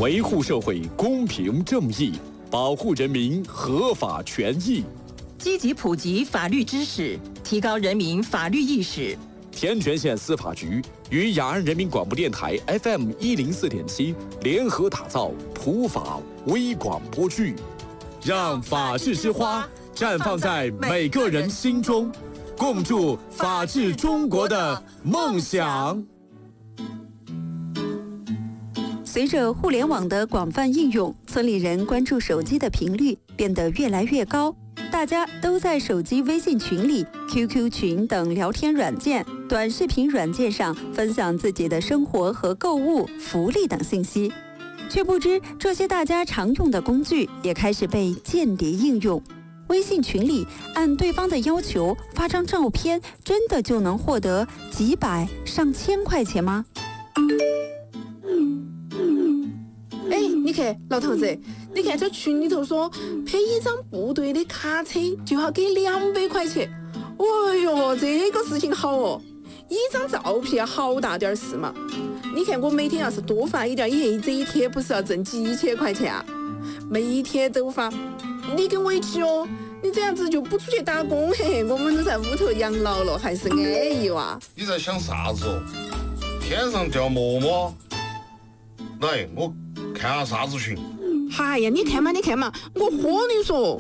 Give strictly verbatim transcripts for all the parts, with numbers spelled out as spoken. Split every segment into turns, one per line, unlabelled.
维护社会公平正义，保护人民合法权益，
积极普及法律知识，提高人民法律意识。
天全县司法局与雅安人民广播电台 F M 一零四点七联合打造普法微广播剧，让法治之花绽放在每个人心中，共筑法治中国的梦想。
随着互联网的广泛应用，村里人关注手机的频率变得越来越高，大家都在手机微信群里、Q Q 群等聊天软件、短视频软件上分享自己的生活和购物、福利等信息，却不知这些大家常用的工具也开始被间谍应用。微信群里按对方的要求发张照片，真的就能获得几百上千块钱吗？
哎，你看老头子，你看这群里头说配一张部队的卡车就要给两百块钱。哎呦，这个事情好哦，一张照片好大点事嘛。你看我每天要是多发一点，耶，这一天不是要挣几千块钱啊？每一天都发，你跟我一起哦。你这样子就不出去打工，嘿嘿，我们都在屋头养老了，还是安逸哇。
你在想啥子哦？天上掉馍馍？来，我看下啥子群。
哎呀，你看嘛，你看嘛，我和你说。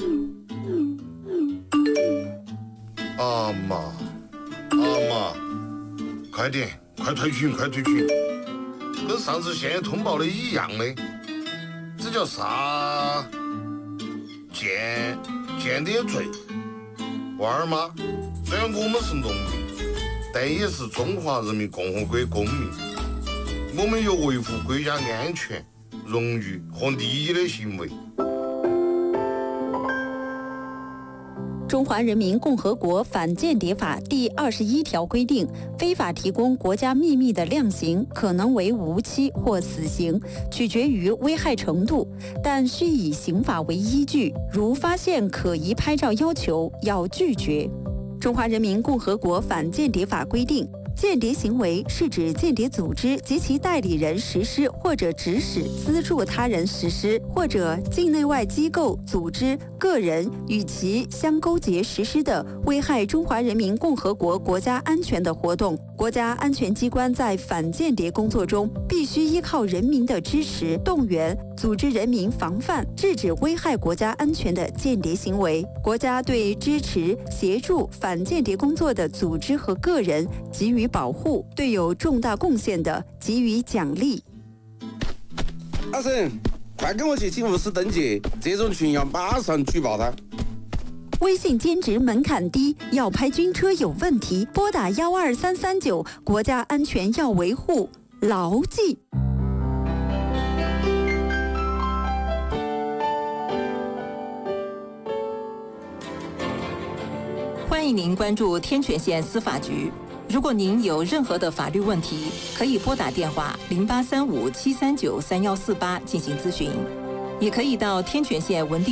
阿妈，阿妈，快点，快退群，快退群，跟上次县通报的一样的，这叫啥？间间谍罪。娃儿妈，虽然我们是农民，但也是中华人民共和国公民，我们有维护国家安全、荣誉和利益的行为。
中华人民共和国反间谍法第二十一条规定，非法提供国家秘密的量刑可能为无期或死刑，取决于危害程度，但需以刑法为依据，如发现可疑拍照要求，要拒绝。中华人民共和国反间谍法规定，间谍行为是指间谍组织及其代理人实施或者指使、资助他人实施，或者境内外机构、组织、个人与其相勾结实施的危害中华人民共和国国家安全的活动。国家安全机关在反间谍工作中，必须依靠人民的支持、动员，组织人民防范、制止危害国家安全的间谍行为。国家对支持、协助反间谍工作的组织和个人给予保护，对有重大贡献的给予奖励。
阿婶，快跟我去警务室登记，这种群要马上举报他。
微信兼职门槛低，要拍军车有问题，拨打幺二三三九，国家安全要维护，牢记。
欢迎您关注天全县司法局。如果您有任何的法律问题，可以拨打电话零八三五七三九三幺四八进行咨询，也可以到天全县文定